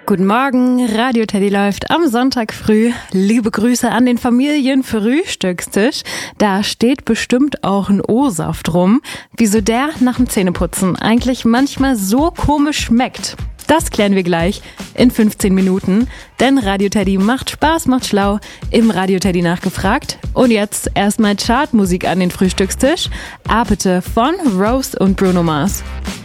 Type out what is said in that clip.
Guten Morgen, Radio Teddy läuft am Sonntag früh. Liebe Grüße an den Familienfrühstückstisch. Da steht bestimmt auch ein O-Saft rum. Wieso der nach dem Zähneputzen eigentlich manchmal so komisch schmeckt, das klären wir gleich in 15 Minuten. Denn Radio Teddy macht Spaß, macht schlau. Im Radio Teddy nachgefragt. Und jetzt erstmal Chartmusik an den Frühstückstisch. Apete von Rose und Bruno Mars.